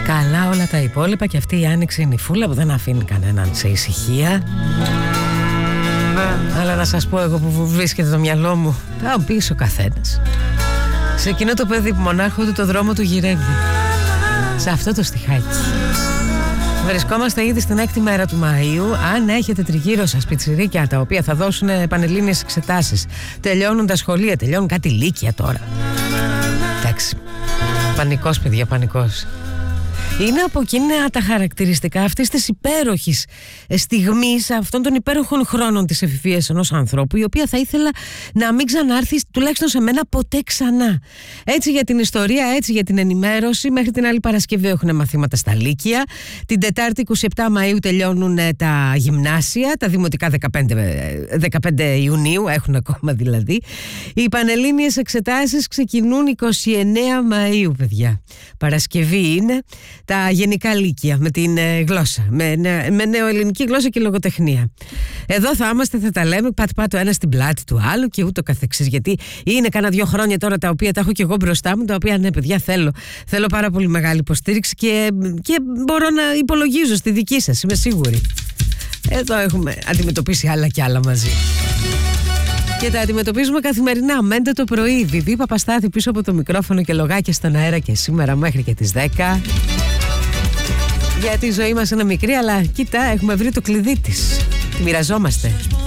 Καλά όλα τα υπόλοιπα και αυτή η άνοιξη είναι η φούλα που δεν αφήνει κανέναν σε ησυχία. Αλλά να σας πω εγώ που βρίσκεται το μυαλό μου, πάω πίσω καθένας σε εκείνο το παιδί που μονάχο του το δρόμο του γυρεύει, σε αυτό το στιχάκι. Βρισκόμαστε ήδη στην 6η μέρα του Μαΐου. Αν έχετε τριγύρω σας πιτσιρίκια τα οποία θα δώσουν πανελλήνιες εξετάσεις, τελειώνουν τα σχολεία, τελειώνουν κάτι λύκεια τώρα. Εντάξει, πανικός παιδιά, πανικός. Είναι από εκείνα τα χαρακτηριστικά αυτής της υπέροχης στιγμής, αυτών των υπέροχων χρόνων της εφηβείας ενός ανθρώπου, η οποία θα ήθελα να μην ξανάρθει, τουλάχιστον σε μένα, ποτέ ξανά. Έτσι για την ιστορία, έτσι για την ενημέρωση. Μέχρι την άλλη Παρασκευή έχουν μαθήματα στα Λύκεια. Την Τετάρτη 27 Μαΐου τελειώνουν τα γυμνάσια, τα δημοτικά 15 Ιουνίου, έχουν ακόμα δηλαδή. Οι πανελλήνιες εξετάσεις ξεκινούν 29 Μαΐου, παιδιά. Παρασκευή είναι. Τα γενικά λύκεια με την γλώσσα, με νεοελληνική γλώσσα και λογοτεχνία. Εδώ θα είμαστε, θα τα λέμε πατ-πατ το ένα στην πλάτη του άλλου και ούτω καθεξής. Γιατί είναι κάνα 2 χρόνια τώρα τα οποία τα έχω και εγώ μπροστά μου, τα οποία ναι, παιδιά, θέλω πάρα πολύ μεγάλη υποστήριξη και μπορώ να υπολογίζω στη δική σας, είμαι σίγουρη. Εδώ έχουμε αντιμετωπίσει άλλα και άλλα μαζί. Και τα αντιμετωπίζουμε καθημερινά. Μέντε το πρωί. Βιβί Παπαστάθη πίσω από το μικρόφωνο και λογάκια στον αέρα και σήμερα μέχρι και τις 10. Γιατί η ζωή μας είναι μικρή, αλλά κοίτα, έχουμε βρει το κλειδί της. Τη μοιραζόμαστε.